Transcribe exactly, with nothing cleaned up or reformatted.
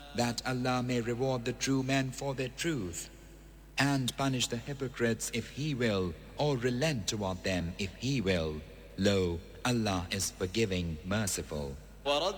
that Allah may reward the true men for their truth, and punish the hypocrites if He will, or relent toward them if He will. Lo, Allah is forgiving, merciful.